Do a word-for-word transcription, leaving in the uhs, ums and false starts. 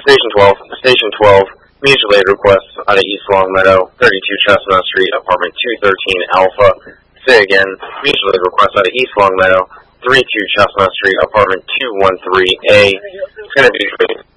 Station twelve. Station twelve. Mutual aid request out of East Longmeadow, thirty-two Chestnut Street, apartment two thirteen Alpha. Say again, mutual aid request out of East Longmeadow, thirty-two Chestnut Street, apartment two one three A. It's going to be